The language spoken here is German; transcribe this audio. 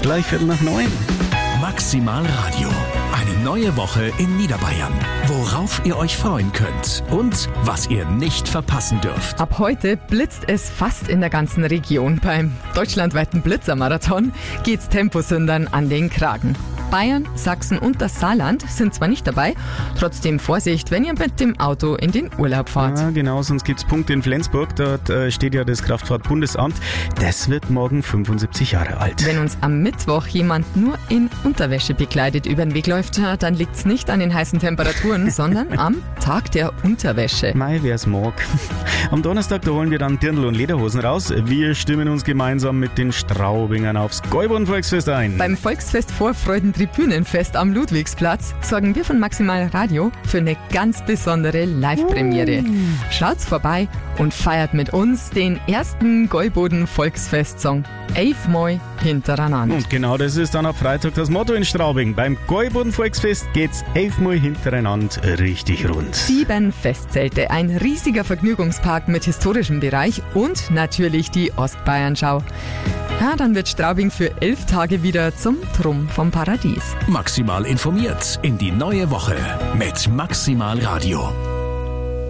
gleich 8:45. Maximal Radio. Eine neue Woche in Niederbayern. Worauf ihr euch freuen könnt und was ihr nicht verpassen dürft. Ab heute blitzt es fast in der ganzen Region. Beim deutschlandweiten Blitzermarathon geht's Temposündern an den Kragen. Bayern, Sachsen und das Saarland sind zwar nicht dabei, trotzdem Vorsicht, wenn ihr mit dem Auto in den Urlaub fahrt. Ja, genau, sonst gibt's Punkte in Flensburg. Dort steht ja das Kraftfahrtbundesamt. Das wird morgen 75 Jahre alt. Wenn uns am Mittwoch jemand nur in Unterwäsche bekleidet über den Weg läuft, dann liegt's nicht an den heißen Temperaturen, sondern am Tag der Unterwäsche. Mai, wer's mag. Am Donnerstag, da holen wir dann Dirndl und Lederhosen raus. Wir stimmen uns gemeinsam mit den Straubingern aufs Gäuboden-Volksfest ein. Beim Volksfest Vorfreuden-Tribünenfest am Ludwigsplatz sorgen wir von Maximal Radio für eine ganz besondere Live-Premiere. Schaut's vorbei und feiert mit uns den ersten Gäuboden-Volksfest-Song 11 Mal hintereinander. Und genau das ist dann ab Freitag das Motto in Straubing. Beim Gäuboden-Volksfest geht's 11 Mal hintereinander richtig rund. 7 Festzelte, ein riesiger Vergnügungspark mit historischem Bereich und natürlich die Ostbayernschau. Ja, dann wird Straubing für 11 Tage wieder zum Trumm vom Paradies. Maximal informiert in die neue Woche mit Maximal Radio.